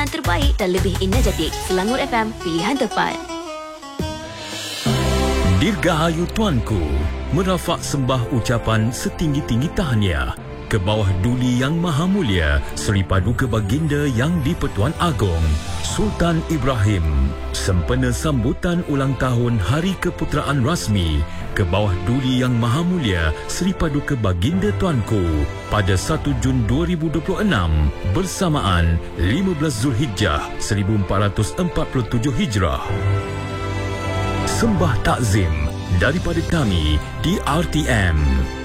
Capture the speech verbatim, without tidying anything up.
yang terbaik dan lebih energetik. Selangor F M, pilihan tepat. Dirgahayu Tuanku, merafak sembah ucapan setinggi-tinggi tahniah ke bawah Duli Yang Maha Mulia Seri Paduka Baginda Yang di-Pertuan Agong Sultan Ibrahim sempena sambutan ulang tahun Hari Keputeraan Rasmi ke bawah Duli Yang Maha Mulia Seri Paduka Baginda Tuanku pada satu Jun dua ribu dua puluh enam bersamaan lima belas Zulhijjah seribu empat ratus empat puluh tujuh Hijrah. Sembah takzim daripada kami di R T M.